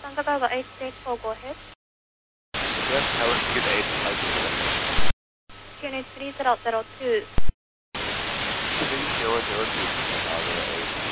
Santa Barbara 884, go ahead. Yes, Tower 2 to 8, Unit 3002. 3002, Santa Barbara 8.